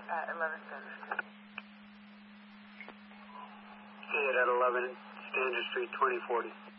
at 11 Standard Street. See it at 11 Standard Street, 2040.